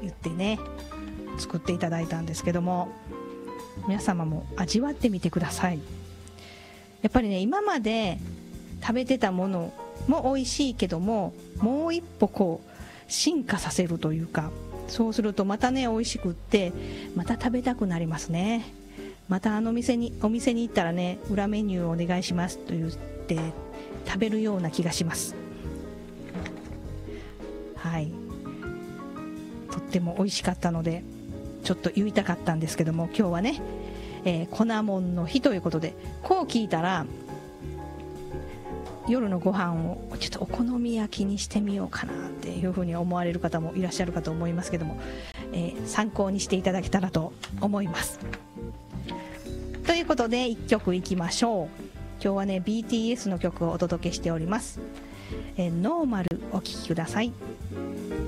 言ってね作っていただいたんですけども、皆様も味わってみてください。やっぱりね、今まで食べてたものも美味しいけども、もう一歩こう進化させるというか、そうするとまたね美味しくってまた食べたくなりますね。またお店に行ったらね、裏メニューお願いしますと言って食べるような気がします。はい、とっても美味しかったのでちょっと言いたかったんですけども、今日はね、粉もんの日ということで、こう聞いたら夜のご飯をちょっとお好み焼きにしてみようかなっていうふうに思われる方もいらっしゃるかと思いますけども、参考にしていただけたらと思います。ということで1曲いきましょう。今日はね BTS の曲をお届けしております。ノーマルお聴きください。